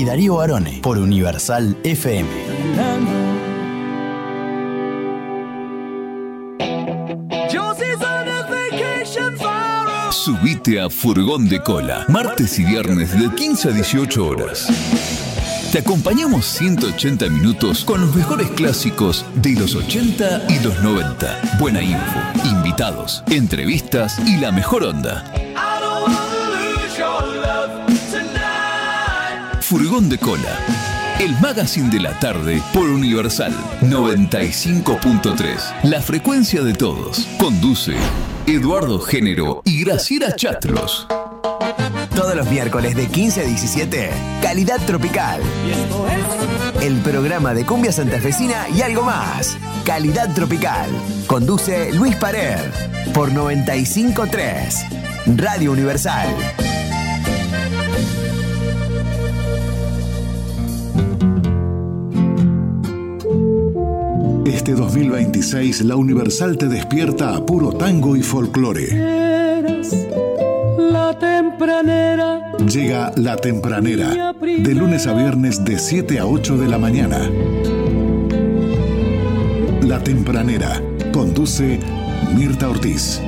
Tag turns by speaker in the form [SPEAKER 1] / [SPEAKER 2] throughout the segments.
[SPEAKER 1] y Darío Barone por Universal FM.
[SPEAKER 2] Subite a Furgón de Cola, martes y viernes de 15 a 18 horas. Te acompañamos 180 minutos con los mejores clásicos de los 80 y los 90. Buena info, invitados, entrevistas y la mejor onda. Furgón de Cola, el magazine de la tarde por Universal 95.3. La frecuencia de todos. Conduce Eduardo Género y Graciela Chatros.
[SPEAKER 3] Todos los miércoles de 15 a 17, Calidad Tropical. El programa de cumbia santafesina y algo más. Calidad Tropical. Conduce Luis Parer por 95.3. Radio Universal.
[SPEAKER 4] Este 2026 la Universal te despierta a puro tango y folclore.
[SPEAKER 5] La tempranera.
[SPEAKER 4] Llega La Tempranera, de lunes a viernes de 7 a 8 de la mañana. La Tempranera, conduce Mirta Ortiz.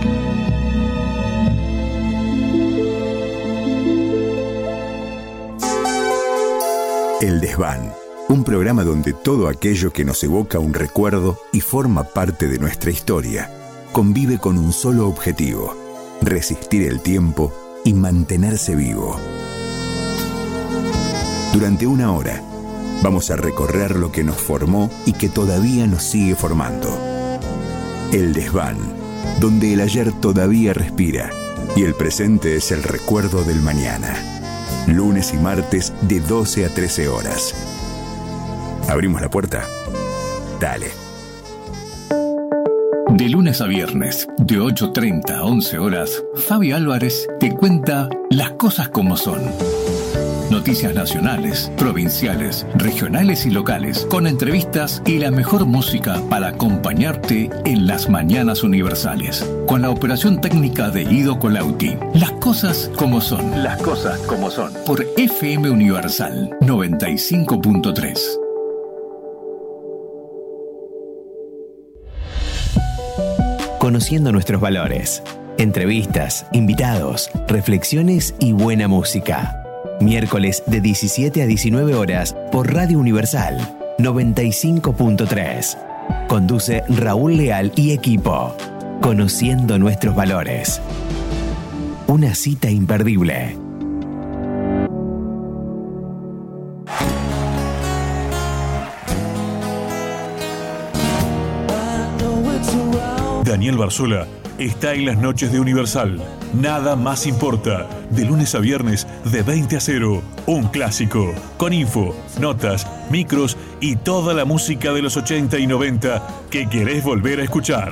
[SPEAKER 6] El Desván, un programa donde todo aquello que nos evoca un recuerdo y forma parte de nuestra historia, convive con un solo objetivo: resistir el tiempo y mantenerse vivo. Durante una hora, vamos a recorrer lo que nos formó y que todavía nos sigue formando. El Desván, donde el ayer todavía respira y el presente es el recuerdo del mañana. Lunes y martes de 12 a 13 horas. ¿Abrimos la puerta? Dale.
[SPEAKER 2] De lunes a viernes, de 8:30 a 11 horas, Fabi Álvarez te cuenta las cosas como son. Noticias nacionales, provinciales, regionales y locales, con entrevistas y la mejor música para acompañarte en las mañanas universales. Con la operación técnica de Guido Colauti. Las cosas como son. Las cosas como son. Por FM Universal 95.3.
[SPEAKER 3] Conociendo nuestros valores. Entrevistas, invitados, reflexiones y buena música. Miércoles de 17 a 19 horas por Radio Universal 95.3. Conduce Raúl Leal y equipo. Conociendo nuestros valores. Una cita imperdible.
[SPEAKER 7] Daniel Barzola está en las noches de Universal. Nada más importa. De lunes a viernes de 20 a 0. Un clásico. Con info, notas, micros y toda la música de los 80 y 90 que querés volver a escuchar.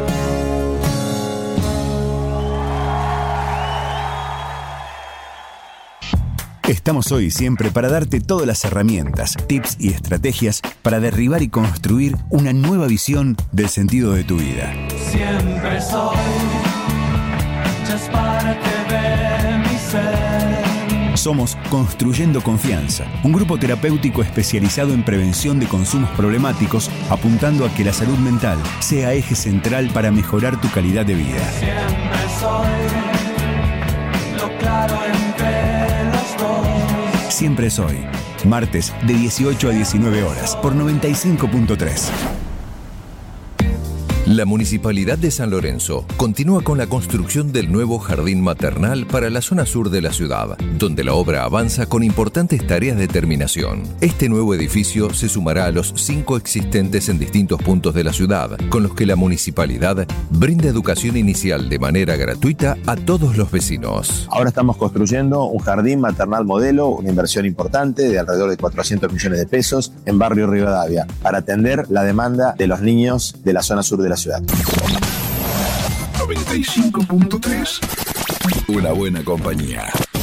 [SPEAKER 6] Estamos hoy y siempre para darte todas las herramientas, tips y estrategias para derribar y construir una nueva visión del sentido de tu vida.
[SPEAKER 5] Siempre soy, just para que ve mi ser.
[SPEAKER 6] Somos Construyendo Confianza, un grupo terapéutico especializado en prevención de consumos problemáticos, apuntando a que la salud mental sea eje central para mejorar tu calidad de vida.
[SPEAKER 5] Siempre soy, lo claro entre los dos.
[SPEAKER 6] Siempre soy. Martes de 18 a 19 horas por 95.3.
[SPEAKER 8] La Municipalidad de San Lorenzo continúa con la construcción del nuevo jardín maternal para la zona sur de la ciudad, donde la obra avanza con importantes tareas de terminación. Este nuevo edificio se sumará a los 5 existentes en distintos puntos de la ciudad, con los que la municipalidad brinda educación inicial de manera gratuita a todos los vecinos.
[SPEAKER 9] Ahora estamos construyendo un jardín maternal modelo, una inversión importante de alrededor de 400 millones de pesos en Barrio Rivadavia, para atender la demanda de los niños de la zona sur de la ciudad.
[SPEAKER 4] 95.3.
[SPEAKER 2] Una buena compañía.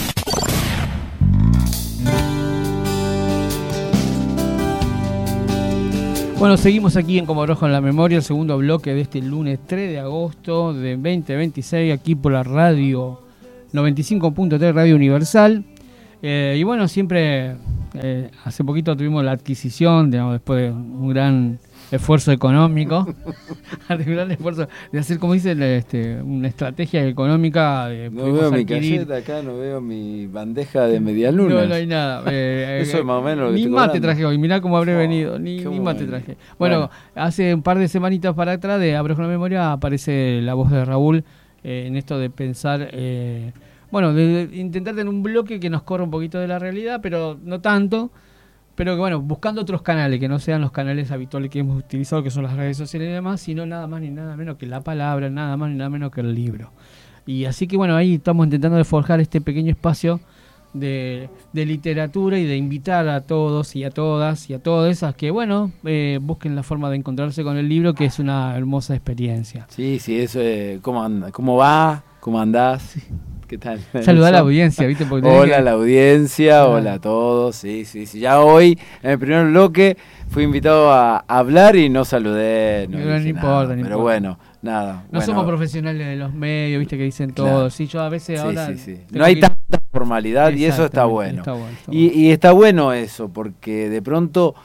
[SPEAKER 10] Bueno, seguimos aquí en Como Rojo en la Memoria, el segundo bloque de este lunes 3 de agosto de 2026, aquí por la radio 95.3 Radio Universal. Y bueno, siempre, hace poquito tuvimos la adquisición, digamos, después de un gran esfuerzo económico, un gran esfuerzo de hacer, como dicen, una estrategia económica.
[SPEAKER 11] No veo mi caseta acá, no veo mi bandeja de medialunas.
[SPEAKER 10] No hay nada.
[SPEAKER 11] Eso es más o menos lo que
[SPEAKER 10] ni
[SPEAKER 11] estoy
[SPEAKER 10] mate
[SPEAKER 11] cobrando.
[SPEAKER 10] traje hoy, mirá cómo habré venido, ni mate traje. Bueno, hace un par de semanitas para atrás, de Abro con la Memoria, aparece la voz de Raúl en esto de pensar... de intentar tener un bloque que nos corra un poquito de la realidad, pero no tanto, pero que bueno, buscando otros canales que no sean los canales habituales que hemos utilizado, que son las redes sociales y demás, sino nada más ni nada menos que la palabra, nada más ni nada menos que el libro. Y así que bueno, ahí estamos intentando de forjar este pequeño espacio de literatura y de invitar a todos y a todas y a todas a que bueno, busquen la forma de encontrarse con el libro, que es una hermosa experiencia.
[SPEAKER 11] Sí, eso ¿cómo anda? ¿Cómo va? ¿Cómo andás? Sí. ¿Qué tal?
[SPEAKER 10] Saludar a la audiencia, ¿viste? Porque
[SPEAKER 11] hola a la audiencia, hola a todos. Sí. Ya hoy, en el primer bloque, fui invitado a hablar y no saludé. No importa. Pero bueno, nada.
[SPEAKER 10] No somos profesionales de los medios, ¿viste? Que dicen todo. Claro. Sí, yo a veces ahora...
[SPEAKER 11] Sí. No hay tanta formalidad y eso está bueno. Y está bueno eso, porque de pronto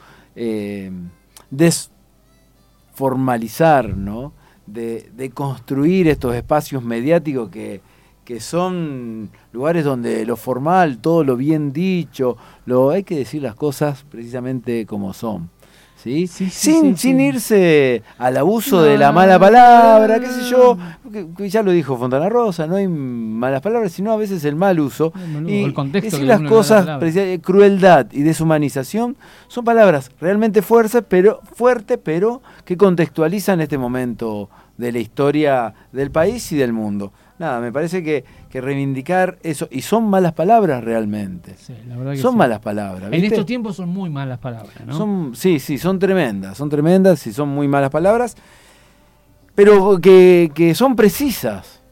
[SPEAKER 11] desformalizar, ¿no? De construir estos espacios mediáticos que son lugares donde lo formal, todo lo bien dicho, hay que decir las cosas precisamente como son, ¿sí? Sin irse al abuso de la mala palabra, qué sé yo, que ya lo dijo Fontana Rosa, no hay malas palabras, sino a veces el mal uso. Y
[SPEAKER 10] el contexto
[SPEAKER 11] decir las cosas, crueldad y deshumanización, son palabras realmente fuertes, pero que contextualizan este momento de la historia del país y del mundo. Nada, me parece que reivindicar eso, y son malas palabras realmente.
[SPEAKER 10] Sí, la verdad que
[SPEAKER 11] son malas palabras, ¿viste?
[SPEAKER 10] En estos tiempos son muy malas palabras, ¿no?
[SPEAKER 11] Son tremendas y son muy malas palabras, pero que son precisas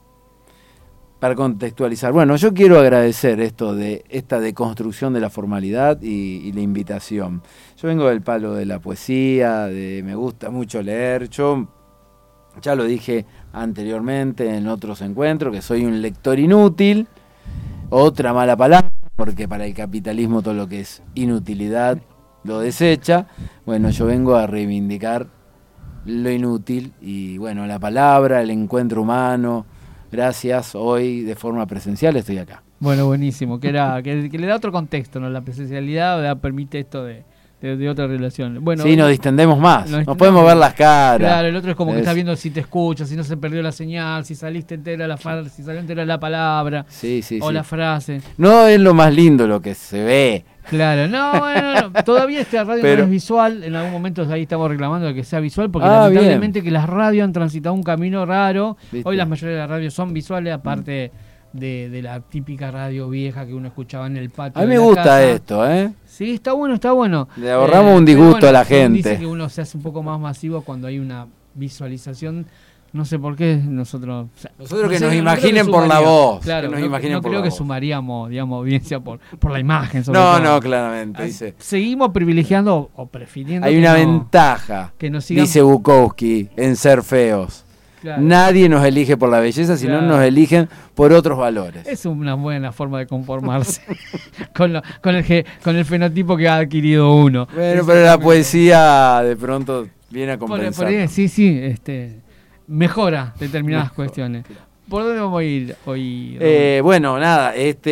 [SPEAKER 11] para contextualizar. Bueno, yo quiero agradecer esta deconstrucción de la formalidad y la invitación. Yo vengo del palo de la poesía, me gusta mucho leer, ya lo dije anteriormente en otros encuentros, que soy un lector inútil, otra mala palabra, porque para el capitalismo todo lo que es inutilidad lo desecha. Bueno, yo vengo a reivindicar lo inútil y bueno, la palabra, el encuentro humano. Gracias, hoy de forma presencial estoy acá.
[SPEAKER 10] Bueno, buenísimo, que le da otro contexto, ¿no? La presencialidad permite esto de otra relación. Bueno,
[SPEAKER 11] sí, nos distendemos más, nos podemos ver las caras.
[SPEAKER 10] Claro, el otro es como que estás viendo si te escuchas, si no se perdió la señal, si saliste entera si salió entera la palabra o la frase.
[SPEAKER 11] No es lo más lindo lo que se ve.
[SPEAKER 10] Claro, no. Todavía esta radio no es visual, en algún momento ahí estamos reclamando de que sea visual, porque lamentablemente que las radios han transitado un camino raro. ¿Viste? Hoy la mayoría de las radios son visuales, aparte de la típica radio vieja que uno escuchaba en el patio.
[SPEAKER 11] A mí me gusta esto,
[SPEAKER 10] Sí, está bueno.
[SPEAKER 11] Le ahorramos un disgusto a la gente.
[SPEAKER 10] Dice que uno se hace un poco más masivo cuando hay una visualización. No sé por qué nosotros
[SPEAKER 11] que nos imaginen por la voz.
[SPEAKER 10] Claro, no creo que sumaríamos, digamos, audiencia por la imagen.
[SPEAKER 11] No, claramente.
[SPEAKER 10] Seguimos privilegiando o prefiriendo.
[SPEAKER 11] Hay una ventaja, que nos sigan... dice Bukowski, en ser feos. Claro. Nadie nos elige por la belleza, sino nos eligen por otros valores.
[SPEAKER 10] Es una buena forma de conformarse con el fenotipo que ha adquirido uno.
[SPEAKER 11] Bueno, pero la poesía de pronto viene a compensar.
[SPEAKER 10] Sí, mejora determinadas cuestiones. ¿Por dónde vamos a ir hoy?
[SPEAKER 11] Bueno, nada,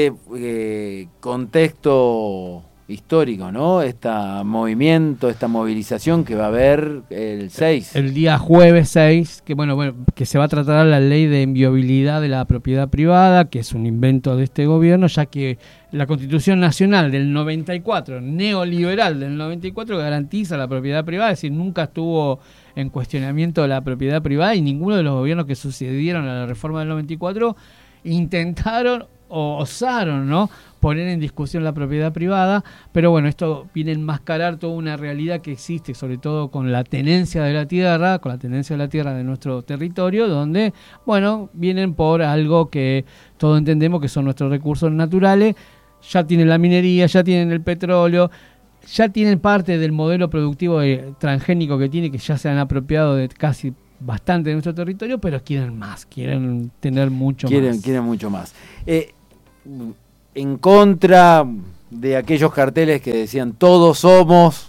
[SPEAKER 11] contexto histórico, ¿no? Este movimiento, esta movilización que va a haber el 6.
[SPEAKER 10] El día jueves 6, que se va a tratar la ley de inviolabilidad de la propiedad privada, que es un invento de este gobierno, ya que la Constitución Nacional del 94, neoliberal del 94, garantiza la propiedad privada, es decir, nunca estuvo en cuestionamiento la propiedad privada y ninguno de los gobiernos que sucedieron a la reforma del 94 intentaron o osaron, ¿no?, poner en discusión la propiedad privada, pero bueno, esto viene a enmascarar toda una realidad que existe, sobre todo con la tenencia de la tierra, de nuestro territorio, donde, bueno, vienen por algo que todos entendemos que son nuestros recursos naturales, ya tienen la minería, ya tienen el petróleo, ya tienen parte del modelo productivo transgénico que tiene, que ya se han apropiado de casi bastante de nuestro territorio, pero quieren más, quieren tener mucho más.
[SPEAKER 11] Quieren mucho más. en contra de aquellos carteles que decían todos somos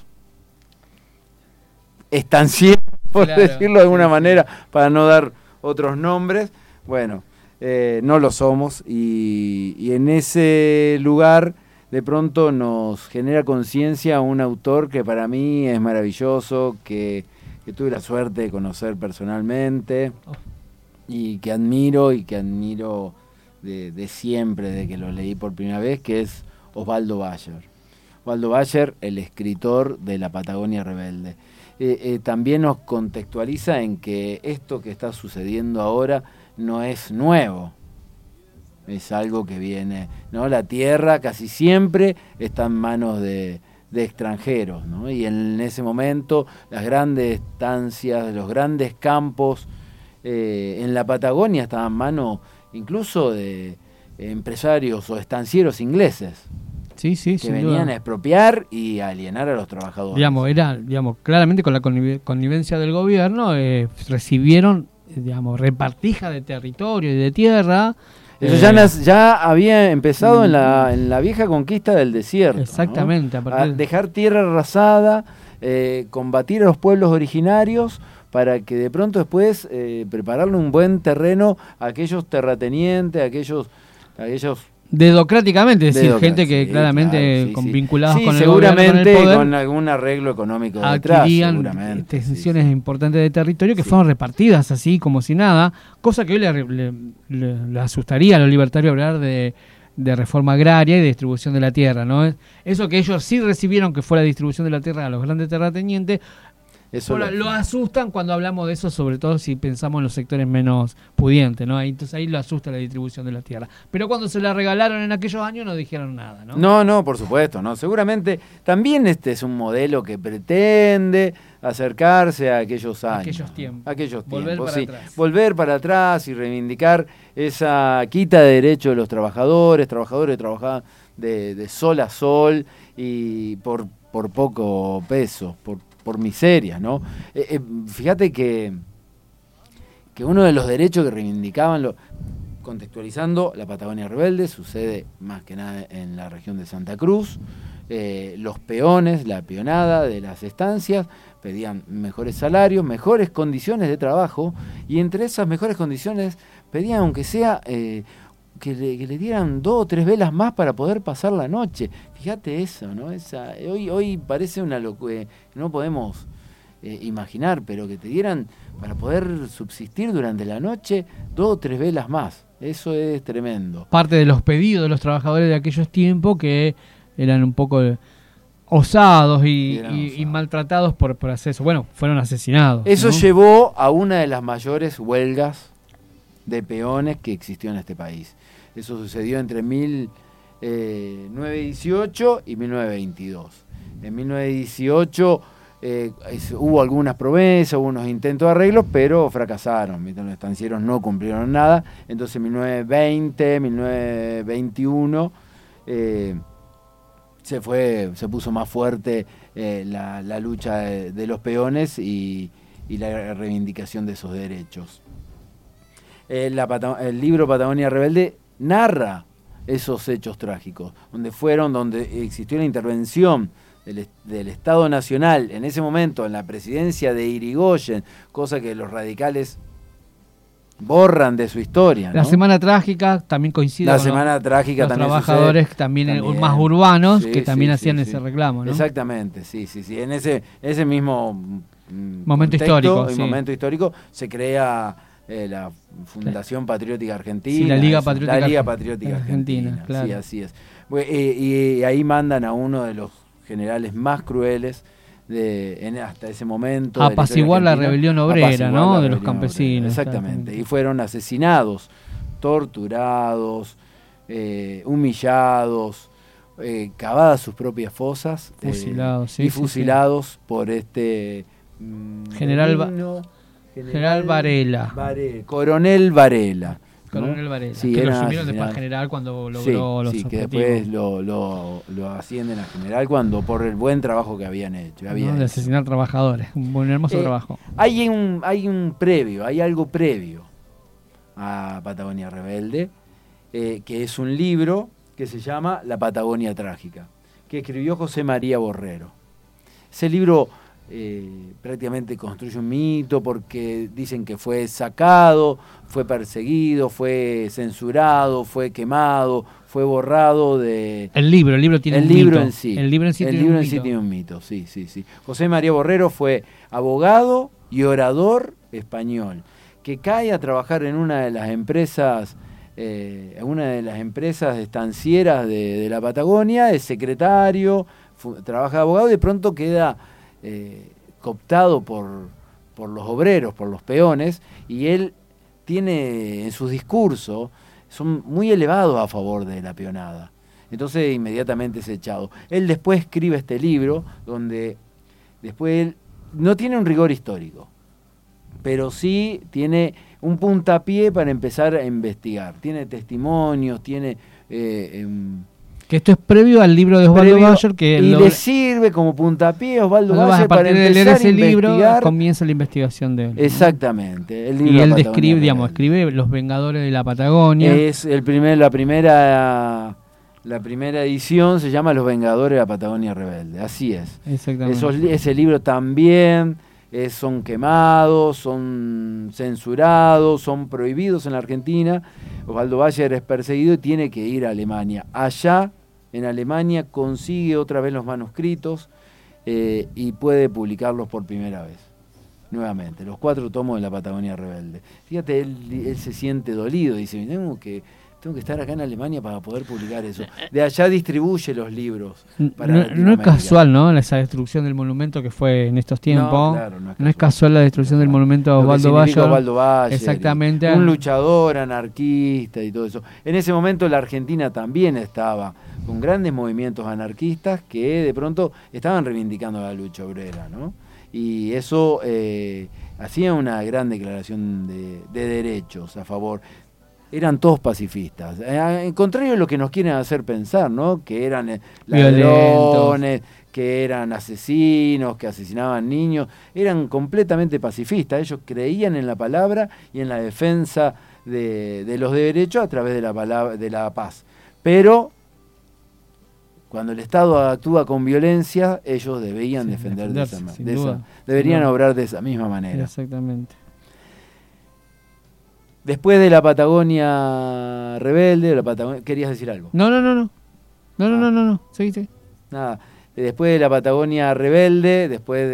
[SPEAKER 11] estancieros, por decirlo de alguna manera, para no dar otros nombres. Bueno, no lo somos, y en ese lugar de pronto nos genera conciencia un autor que para mí es maravilloso, que tuve la suerte de conocer personalmente y que admiro de siempre, de que lo leí por primera vez, que es Osvaldo Bayer. Osvaldo Bayer, el escritor de La Patagonia Rebelde. También nos contextualiza en que esto que está sucediendo ahora no es nuevo, es algo que viene, ¿no? La tierra casi siempre está en manos de extranjeros, ¿no? Y en ese momento las grandes estancias, los grandes campos en la Patagonia estaban en manos incluso de empresarios o estancieros ingleses.
[SPEAKER 10] Sí,
[SPEAKER 11] que venían a expropiar y a alienar a los trabajadores.
[SPEAKER 10] Era claramente con la connivencia del gobierno, recibieron, repartija de territorio y de tierra.
[SPEAKER 11] Eso ya había empezado en la vieja conquista del desierto.
[SPEAKER 10] Exactamente.
[SPEAKER 11] ¿No? A dejar tierra arrasada, combatir a los pueblos originarios, para que de pronto después prepararle un buen terreno a aquellos terratenientes, a aquellos
[SPEAKER 10] dedocráticamente, es decir, gente que claramente vinculados con el
[SPEAKER 11] seguramente
[SPEAKER 10] gobierno, con el poder,
[SPEAKER 11] con algún arreglo económico detrás,
[SPEAKER 10] adquirían extensiones importantes de territorio que fueron repartidas así como si nada, cosa que hoy le asustaría a los libertarios hablar de reforma agraria y de distribución de la tierra, ¿no? Eso que ellos sí recibieron, que fue la distribución de la tierra a los grandes terratenientes. Eso lo asustan cuando hablamos de eso, sobre todo si pensamos en los sectores menos pudientes, ¿no? Entonces ahí lo asusta la distribución de la tierra. Pero cuando se la regalaron en aquellos años no dijeron nada, ¿no?
[SPEAKER 11] No, por supuesto, no. Seguramente también este es un modelo que pretende acercarse a aquellos años. Aquellos tiempos. Volver para atrás y reivindicar esa quita de derechos de los trabajadores que trabajaban de sol a sol y por poco peso, por miseria, ¿no? Fíjate que uno de los derechos que reivindicaban, contextualizando, la Patagonia Rebelde sucede más que nada en la región de Santa Cruz. Los peones, la peonada de las estancias, pedían mejores salarios, mejores condiciones de trabajo, y entre esas mejores condiciones pedían, aunque sea que le dieran 2 o 3 velas más para poder pasar la noche. Fíjate eso, ¿no? Hoy parece una locura, no podemos imaginar, pero que te dieran para poder subsistir durante la noche 2 o 3 velas más. Eso es tremendo.
[SPEAKER 10] Parte de los pedidos de los trabajadores de aquellos tiempos, que eran un poco osados y maltratados por hacer eso. Bueno, fueron asesinados.
[SPEAKER 11] Eso,
[SPEAKER 10] ¿no?
[SPEAKER 11] Llevó a una de las mayores huelgas de peones que existió en este país. Eso sucedió entre 1918 y 1922. En 1918 hubo algunas promesas, hubo unos intentos de arreglos, pero fracasaron. Los estancieros no cumplieron nada. Entonces en 1920, 1921 se puso más fuerte la lucha de los peones y la reivindicación de esos derechos. El libro Patagonia Rebelde narra esos hechos trágicos, donde existió la intervención del Estado Nacional en ese momento, en la presidencia de Irigoyen, cosa que los radicales borran de su historia, ¿no?
[SPEAKER 10] La Semana Trágica también coincide
[SPEAKER 11] con
[SPEAKER 10] Semana
[SPEAKER 11] Trágica
[SPEAKER 10] los
[SPEAKER 11] también
[SPEAKER 10] trabajadores también más urbanos que también hacían ese reclamo, ¿no?
[SPEAKER 11] Exactamente, sí. En ese mismo
[SPEAKER 10] momento
[SPEAKER 11] histórico se crea la Fundación Patriótica Argentina.
[SPEAKER 10] Sí, la Liga Patriótica
[SPEAKER 11] Argentina.
[SPEAKER 10] Claro.
[SPEAKER 11] Sí, así es. Y ahí mandan a uno de los generales más crueles hasta ese momento.
[SPEAKER 10] Apaciguar la rebelión obrera, ¿no? De los campesinos.
[SPEAKER 11] Exactamente. Y fueron asesinados, torturados, humillados, cavadas sus propias fosas. Fusilados por
[SPEAKER 10] General Varela.
[SPEAKER 11] Coronel Varela.
[SPEAKER 10] Coronel Varela.
[SPEAKER 11] Sí,
[SPEAKER 10] que lo asumieron después general cuando logró los objetivos.
[SPEAKER 11] Que después lo ascienden a general por el buen trabajo que habían hecho.
[SPEAKER 10] De asesinar trabajadores. Un buen hermoso trabajo.
[SPEAKER 11] Hay algo previo a Patagonia Rebelde, que es un libro que se llama La Patagonia Trágica, que escribió José María Borrero. Ese libro prácticamente construye un mito porque dicen que fue sacado, fue perseguido, fue censurado, fue quemado, fue borrado de...
[SPEAKER 10] El libro tiene un
[SPEAKER 11] libro
[SPEAKER 10] mito.
[SPEAKER 11] En sí.
[SPEAKER 10] El libro en sí
[SPEAKER 11] tiene un mito, sí. José María Borrero fue abogado y orador español, que cae a trabajar en una de las empresas estancieras de la Patagonia, es secretario, trabaja de abogado y de pronto queda cooptado por los obreros, por los peones, y él tiene en sus discursos, son muy elevados a favor de la peonada. Entonces inmediatamente es echado. Él después escribe este libro donde después él no tiene un rigor histórico, pero sí tiene un puntapié para empezar a investigar. Tiene testimonios, tiene...
[SPEAKER 10] que esto es previo al libro de Osvaldo Bayer, que
[SPEAKER 11] le sirve como puntapié a Osvaldo Bayer
[SPEAKER 10] para empezar
[SPEAKER 11] de leer ese
[SPEAKER 10] libro comienza la investigación de él.
[SPEAKER 11] Exactamente.
[SPEAKER 10] Y él escribe Los Vengadores de la Patagonia.
[SPEAKER 11] Es la primera edición se llama Los Vengadores de la Patagonia Rebelde. Así es.
[SPEAKER 10] Exactamente.
[SPEAKER 11] Ese libro también son quemados, son censurados, son prohibidos en la Argentina. Osvaldo Bayer es perseguido y tiene que ir a Alemania. Allá, en Alemania, consigue otra vez los manuscritos y puede publicarlos por primera vez. Nuevamente, los 4 tomos de la Patagonia Rebelde. Fíjate, él se siente dolido, dice, tengo que estar acá en Alemania para poder publicar eso. De allá distribuye los libros.
[SPEAKER 10] No es casual, ¿no? Esa destrucción del monumento que fue en estos tiempos. No es casual la destrucción del monumento a Osvaldo Bayer. Exactamente.
[SPEAKER 11] Un luchador anarquista y todo eso. En ese momento la Argentina también estaba con grandes movimientos anarquistas que de pronto estaban reivindicando la lucha obrera, ¿no? Y eso hacía una gran declaración de derechos a favor. Eran todos pacifistas, en contrario de lo que nos quieren hacer pensar, ¿no? Que eran ladrones, que eran asesinos, que asesinaban niños. Eran completamente pacifistas. Ellos creían en la palabra y en la defensa de los derechos a través de la paz. Pero cuando el Estado actúa con violencia, ellos deberían defender deberían obrar de esa misma manera.
[SPEAKER 10] Exactamente.
[SPEAKER 11] Después de la Patagonia Rebelde, ¿querías decir algo?
[SPEAKER 10] No. Sí.
[SPEAKER 11] Nada. Después de la Patagonia Rebelde, después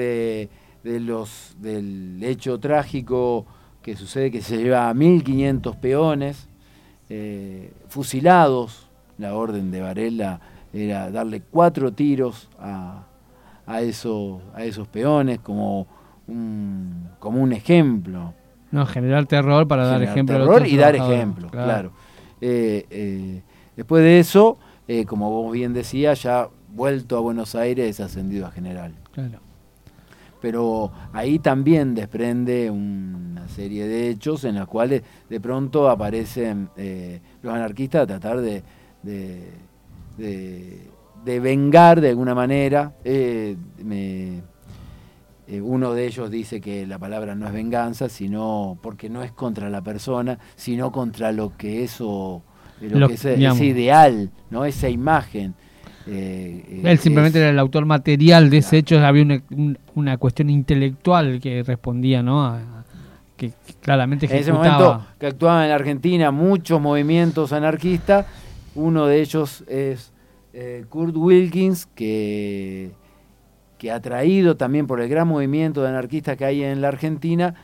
[SPEAKER 11] del hecho trágico que sucede, que se lleva a 1.500 peones fusilados, la orden de Varela era darle 4 tiros a esos peones como un ejemplo.
[SPEAKER 10] No, generar terror para dar ejemplo.
[SPEAKER 11] Terror y dar ejemplo, claro. Después de eso, como vos bien decías, ya vuelto a Buenos Aires es ascendido a general.
[SPEAKER 10] Claro.
[SPEAKER 11] Pero ahí también desprende una serie de hechos en los cuales de pronto aparecen los anarquistas a tratar de vengar de alguna manera. Uno de ellos dice que la palabra no es venganza, sino porque no es contra la persona, sino contra lo que ese ideal, ¿no? Esa imagen.
[SPEAKER 10] Él simplemente era el autor material de ese hecho. Había una cuestión intelectual que respondía, ¿no? Que claramente ejecutaba.
[SPEAKER 11] En ese momento que actuaban en la Argentina muchos movimientos anarquistas. Uno de ellos es Kurt Wilkins, que atraído también por el gran movimiento de anarquistas que hay en la Argentina,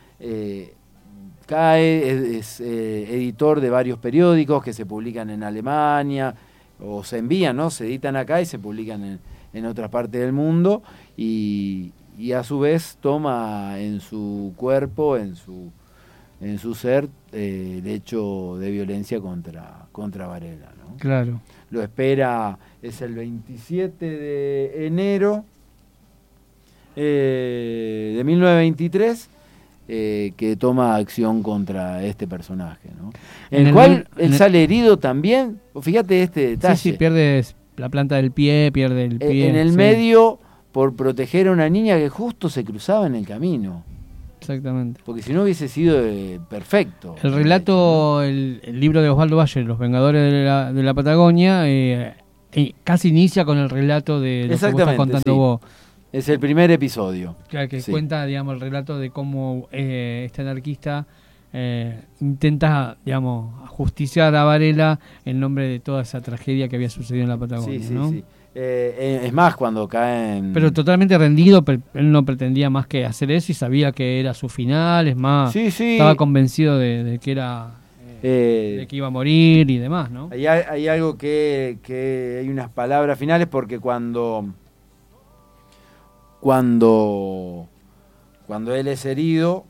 [SPEAKER 11] es editor de varios periódicos que se publican en Alemania, o se envían, ¿no? Se editan acá y se publican en otra parte del mundo, y a su vez toma en su cuerpo, en su ser, el hecho de violencia contra Varela, ¿no?
[SPEAKER 10] Claro.
[SPEAKER 11] Lo espera, es el 27 de enero de 1923, que toma acción contra este personaje, ¿no? En el cual él sale herido también. Fíjate este detalle.
[SPEAKER 10] Sí, pierde la planta del pie, pierde el pie.
[SPEAKER 11] En el medio, por proteger a una niña que justo se cruzaba en el camino.
[SPEAKER 10] Exactamente.
[SPEAKER 11] Porque si no hubiese sido perfecto.
[SPEAKER 10] El relato, el libro de Osvaldo Valle, Los Vengadores de la Patagonia, casi inicia con el relato de lo que vos estás contando vos.
[SPEAKER 11] Es el primer episodio.
[SPEAKER 10] Claro, que cuenta, digamos, el relato de cómo este anarquista intenta, digamos, justiciar a Varela en nombre de toda esa tragedia que había sucedido en la Patagonia, ¿no?
[SPEAKER 11] Sí. Es más, cuando caen...
[SPEAKER 10] Pero totalmente rendido, él no pretendía más que hacer eso y sabía que era su final, es más, estaba convencido de que era... de que iba a morir y demás, ¿no?
[SPEAKER 11] Hay algo que hay unas palabras finales, porque cuando él es herido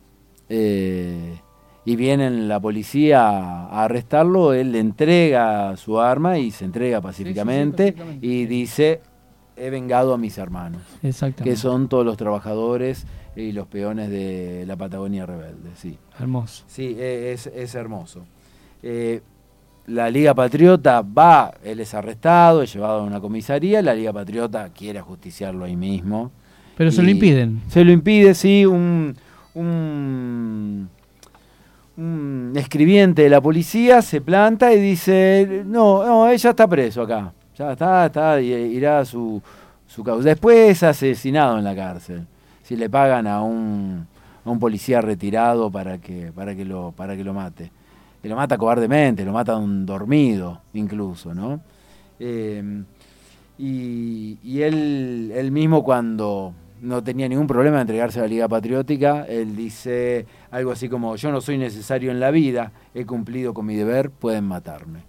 [SPEAKER 11] y viene la policía a arrestarlo, él le entrega su arma y se entrega pacíficamente, y dice: he vengado a mis hermanos, que son todos los trabajadores y los peones de la Patagonia rebelde. Sí.
[SPEAKER 10] Hermoso.
[SPEAKER 11] Sí, es hermoso. La Liga Patriota él es arrestado, es llevado a una comisaría, la Liga Patriota quiere ajusticiarlo ahí mismo.
[SPEAKER 10] Pero se lo impiden.
[SPEAKER 11] Se lo impide, sí, un escribiente de la policía se planta y dice: no, ella está preso acá, ya está, irá a su causa. Después es asesinado en la cárcel, si le pagan a un policía retirado para que lo mate. Y lo mata cobardemente, lo mata dormido incluso, ¿no? Y él mismo, cuando no tenía ningún problema de entregarse a la Liga Patriótica, él dice algo así como: yo no soy necesario en la vida, he cumplido con mi deber, pueden matarme.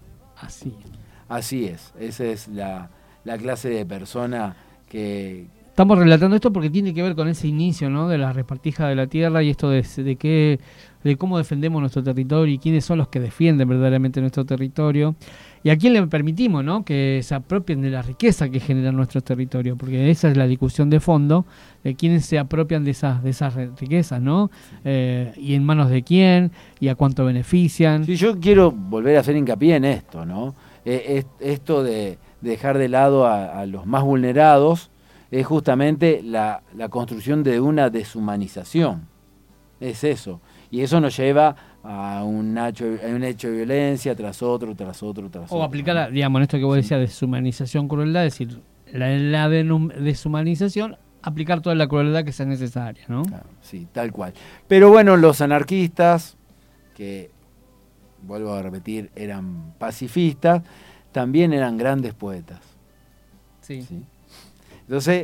[SPEAKER 11] Así es, esa es la clase de persona que...
[SPEAKER 10] Estamos relatando esto porque tiene que ver con ese inicio, ¿no?, de la repartija de la tierra, y esto de cómo defendemos nuestro territorio y quiénes son los que defienden verdaderamente nuestro territorio, y a quién le permitimos, ¿no?, que se apropien de la riqueza que genera nuestro territorio, porque esa es la discusión de fondo, de quiénes se apropian de esas riquezas, ¿no? Y en manos de quién, y a cuánto benefician.
[SPEAKER 11] Sí, yo quiero volver a hacer hincapié en esto, ¿no? Esto de dejar de lado a los más vulnerados es justamente la construcción de una deshumanización. Es eso. Y eso nos lleva a un hecho de violencia tras otro. O
[SPEAKER 10] aplicar, digamos, en esto que vos decías, deshumanización, crueldad, es decir, la deshumanización, aplicar toda la crueldad que sea necesaria, ¿no?
[SPEAKER 11] Claro, sí, tal cual. Pero bueno, los anarquistas, que, vuelvo a repetir, eran pacifistas, también eran grandes poetas.
[SPEAKER 10] Sí.
[SPEAKER 11] Entonces,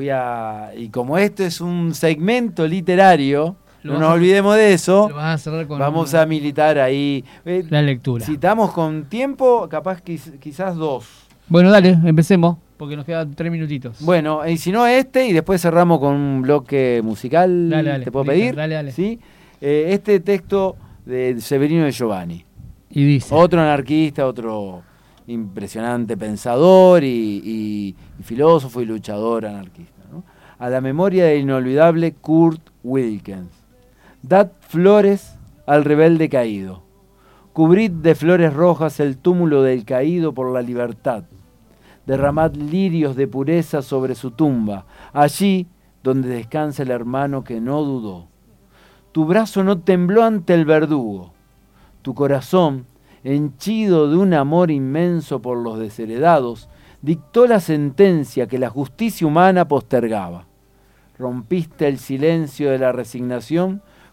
[SPEAKER 11] y como esto es un segmento literario, no nos olvidemos de eso, vamos a militar ahí.
[SPEAKER 10] La lectura.
[SPEAKER 11] Si estamos con tiempo, capaz quizás 2.
[SPEAKER 10] Bueno, dale, empecemos, porque nos quedan 3 minutitos.
[SPEAKER 11] Bueno, y si no y después cerramos con un bloque musical.
[SPEAKER 10] Dale,
[SPEAKER 11] ¿te puedo pedir?
[SPEAKER 10] Dale.
[SPEAKER 11] ¿Sí? Este texto de Severino de Giovanni.
[SPEAKER 10] Y dice:
[SPEAKER 11] otro anarquista, otro impresionante pensador y filósofo y luchador anarquista, ¿no? A la memoria del inolvidable Kurt Wilkins. Dad flores al rebelde caído. Cubrid de flores rojas el túmulo del caído por la libertad. Derramad lirios de pureza sobre su tumba, allí donde descansa el hermano que no dudó. Tu brazo no tembló ante el verdugo. Tu corazón, henchido de un amor inmenso por los desheredados, dictó la sentencia que la justicia humana postergaba. Rompiste el silencio de la resignación